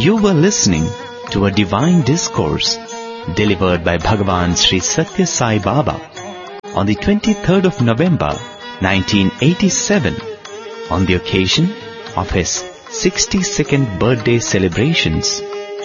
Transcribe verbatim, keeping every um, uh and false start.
You were listening to a divine discourse delivered by Bhagavan Sri Satya Sai Baba on the twenty-third of November nineteen eighty-seven on the occasion of his sixty-second birthday celebrations.